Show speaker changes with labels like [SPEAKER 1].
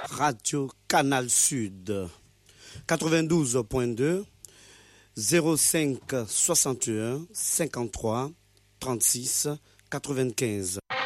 [SPEAKER 1] Radio Canal Sud 92.2 05 61 53 36 95.